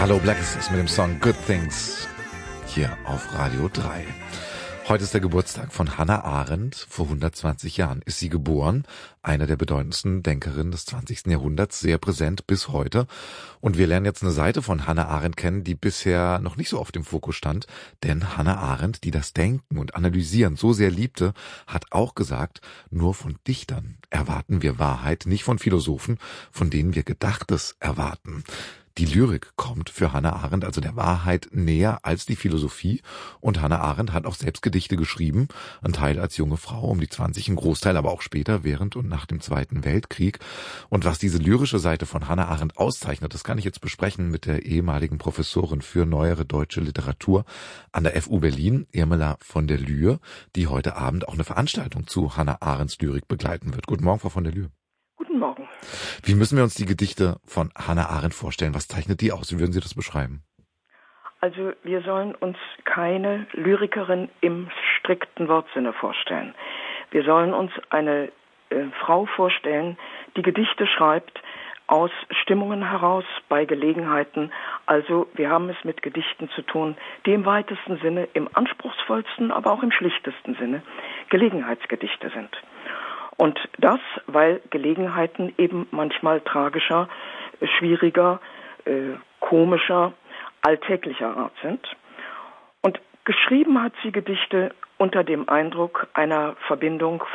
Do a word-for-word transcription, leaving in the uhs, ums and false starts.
Hallo Black ist mit dem Song Good Things hier auf Radio drei. Heute ist der Geburtstag von Hannah Arendt. Vor hundertzwanzig Jahren ist sie geboren. Eine der bedeutendsten Denkerinnen des zwanzigsten Jahrhunderts, sehr präsent bis heute. Und wir lernen jetzt eine Seite von Hannah Arendt kennen, die bisher noch nicht so oft im Fokus stand. Denn Hannah Arendt, die das Denken und Analysieren so sehr liebte, hat auch gesagt, nur von Dichtern erwarten wir Wahrheit, nicht von Philosophen, von denen wir Gedachtes erwarten. Die Lyrik kommt für Hannah Arendt also der Wahrheit näher als die Philosophie, und Hannah Arendt hat auch selbst Gedichte geschrieben, ein Teil als junge Frau um die zwanzig, ein Großteil aber auch später während und nach dem Zweiten Weltkrieg. Und was diese lyrische Seite von Hannah Arendt auszeichnet, das kann ich jetzt besprechen mit der ehemaligen Professorin für neuere deutsche Literatur an der F U Berlin, Irmela von der Lühe, die heute Abend auch eine Veranstaltung zu Hannah Arendts Lyrik begleiten wird. Guten Morgen, Frau von der Lühe. Guten Morgen. Wie müssen wir uns die Gedichte von Hannah Arendt vorstellen? Was zeichnet die aus? Wie würden Sie das beschreiben? Also wir sollen uns keine Lyrikerin im strikten Wortsinne vorstellen. Wir sollen uns eine äh, Frau vorstellen, die Gedichte schreibt aus Stimmungen heraus, bei Gelegenheiten. Also wir haben es mit Gedichten zu tun, die im weitesten Sinne, im anspruchsvollsten, aber auch im schlichtesten Sinne Gelegenheitsgedichte sind. Und das, weil Gelegenheiten eben manchmal tragischer, schwieriger, äh, komischer, alltäglicher Art sind. Und geschrieben hat sie Gedichte unter dem Eindruck einer Verbindung